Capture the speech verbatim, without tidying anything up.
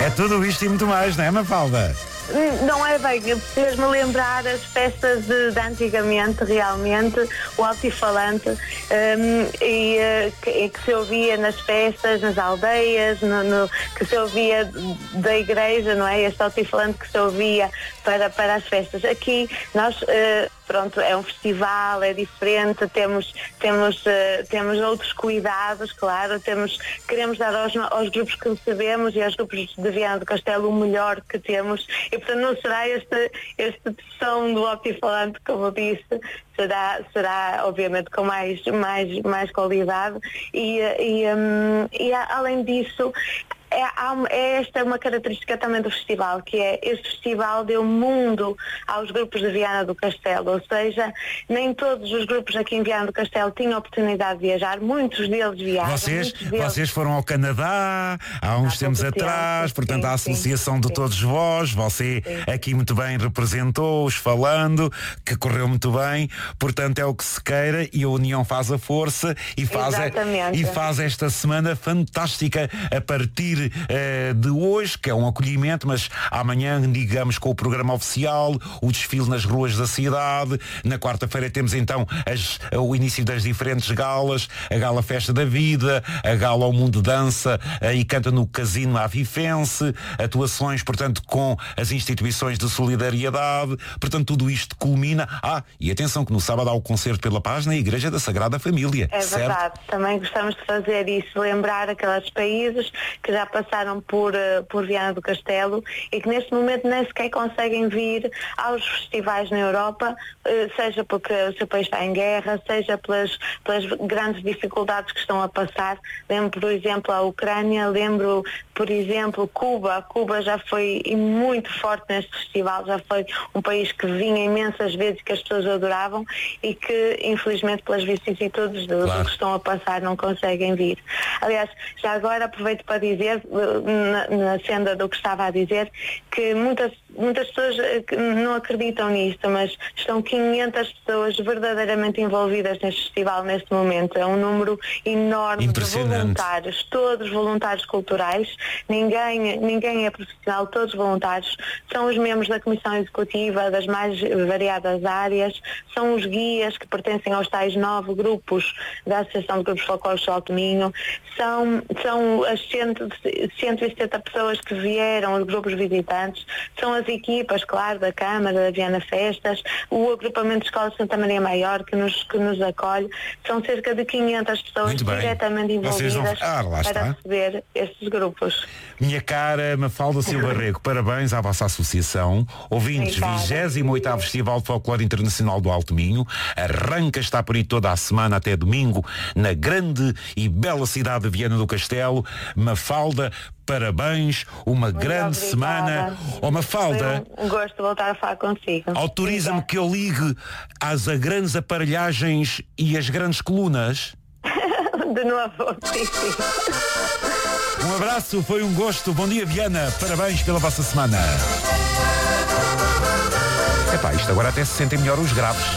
É tudo isto e muito mais, não é, Mafalda? Não é bem, fez-me lembrar as festas de, de antigamente, realmente, o altifalante, um, e, uh, que, e que se ouvia nas festas, nas aldeias, no, no, que se ouvia da igreja, não é? Este altifalante que se ouvia para, para as festas. Aqui nós, uh, pronto, é um festival, é diferente, temos, temos, uh, temos outros cuidados, claro, temos, queremos dar aos, aos grupos que recebemos e aos grupos de Viana do Castelo o melhor que temos. E, portanto, não será este, este som do altifalante, como eu disse, será, será obviamente com mais, mais, mais qualidade e, e, um, e além disso, É, é esta uma característica também do festival, que é este festival deu mundo aos grupos de Viana do Castelo, ou seja, nem todos os grupos aqui em Viana do Castelo tinham a oportunidade de viajar, muitos deles viajam. Vocês, deles... vocês foram ao Canadá há uns há tempos atrás, tempo, portanto sim, a associação sim, de sim. todos vós, você sim. aqui muito bem representou-os falando, que correu muito bem, portanto é o que se queira e a união faz a força e faz, a, e faz esta semana fantástica a partir de hoje, que é um acolhimento, mas amanhã, digamos, com o programa oficial, o desfile nas ruas da cidade. Na quarta-feira temos então as, o início das diferentes galas, a Gala Festa da Vida, a Gala ao Mundo Dança e Canta no Casino Avifense, atuações, portanto, com as instituições de solidariedade. Portanto, tudo isto culmina. Ah, e atenção que no sábado há o concerto pela paz na Igreja da Sagrada Família. É certo? Verdade. Também gostamos de fazer isso, lembrar aqueles países que já passaram por, por Viana do Castelo e que neste momento nem sequer conseguem vir aos festivais na Europa, seja porque o seu país está em guerra, seja pelas, pelas grandes dificuldades que estão a passar. Lembro, por exemplo, a Ucrânia, lembro, por exemplo, Cuba. Cuba já foi muito forte neste festival, já foi um país que vinha imensas vezes, que as pessoas adoravam e que, infelizmente, pelas vicissitudes do, claro. do que estão a passar, não conseguem vir. Aliás, já agora aproveito para dizer, na, na senda do que estava a dizer, que muitas, muitas pessoas não acreditam nisto, mas estão quinhentas pessoas verdadeiramente envolvidas neste festival neste momento. É um número enorme de voluntários, todos voluntários culturais, ninguém, ninguém é profissional, todos voluntários, são os membros da Comissão Executiva das mais variadas áreas, são os guias que pertencem aos tais nove grupos da Associação de Grupos Folclóricos do Alto Minho, são, são as cento e setenta pessoas que vieram, os grupos visitantes, são as equipas, claro, da Câmara, da Viana Festas, o agrupamento de Escola de Santa Maria Maior que nos, que nos acolhe, são cerca de quinhentas pessoas diretamente envolvidas vão... ah, para receber estes grupos. Minha cara Mafalda Silva Rego, parabéns à vossa associação, ouvintes, vigésimo oitavo Festival de Folclore Internacional do Alto Minho, arranca, está por aí toda a semana até domingo, na grande e bela cidade de Viana do Castelo. Mafalda, parabéns, uma Muito grande obrigada. semana. Oh, Mafalda, foi um, um gosto de voltar a falar consigo. Autoriza-me que eu ligue às grandes aparelhagens e as grandes colunas. De novo, sim, sim. Um abraço, foi um gosto. Bom dia, Viana. Parabéns pela vossa semana. Epá, isto agora até se sentem melhor os graves.